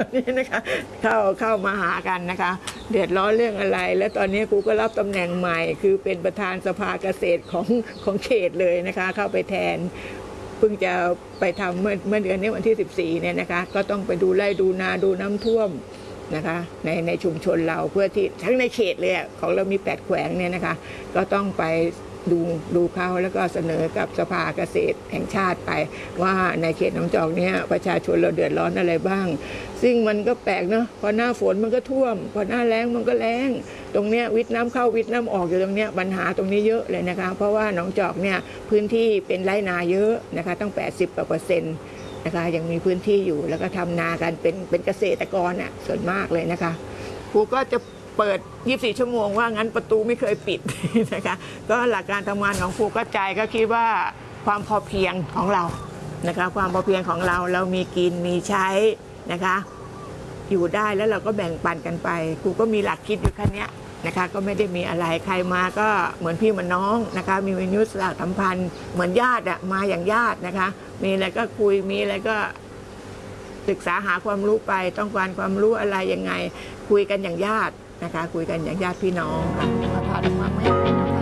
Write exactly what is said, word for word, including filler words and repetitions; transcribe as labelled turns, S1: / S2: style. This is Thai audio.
S1: นี้นะคะเข้าเข้ามาหากันนะคะเดือดร้อนเรื่องอะไร และตอนนี้ครูก็รับตำแหน่งใหม่คือเป็นประธานสภาเกษตรของของเขตเลยนะคะเข้าไปแทนเพิ่งจะไปทำเมื่อเมื่อเดือนนี้วันที่สิบสี่เนี่ยนะคะก็ต้องไปดูไร่ดูนาดูน้ำท่วมนะคะในในชุมชนเราเพื่อที่ทั้งในเขตเลยของเรามีแปดแขวงเนี่ยนะคะก็ต้องไปดูดูเขาแล้วก็เสนอกับสภาเกษตรแห่งชาติไปว่าในเขตหนองจอกเนี่ยประชาชนเราเดือดร้อนอะไรบ้างซึ่งมันก็แปลกเนาะพอหน้าฝนมันก็ท่วมพอหน้าแล้งมันก็แล้งตรงเนี้ยวิทย์น้ำเข้าวิทย์น้ำออกอยู่ตรงเนี้ยปัญหาตรงนี้เยอะเลยนะคะเพราะว่าหนองจอกเนี่ยพื้นที่เป็นไร่นาเยอะนะคะตั้งแปดสิบกว่าเปอร์เซ็นต์นะคะยังมีพื้นที่อยู่แล้วก็ทำนากันเป็นเป็นเกษตรกรอ่ะส่วนมากเลยนะคะครูก็จะเปิดยี่สิบสี่ชั่วโมงว่างั้นประตูไม่เคยปิดนะคะก็หลักการทำงานของครูก็ใจก็คิดว่าความพอเพียงของเรานะคะความพอเพียงของเราเรามีกินมีใช้นะคะอยู่ได้แล้วเราก็แบ่งปันกันไปครูก็มีหลักคิดอยู่แค่นี้นะคะก็ไม่ได้มีอะไรใครมาก็เหมือนพี่เหมือนน้องนะคะมีวิญญาณสัมพันธ์เหมือนญาติอะมาอย่างญาตินะคะมีอะไรก็คุยมีอะไรก็ศึกษาหาความรู้ไปต้องการความรู้อะไรยังไงคุยกันอย่างญาตินะคะคุยกันอย่างญาติพี่น้องค่ะ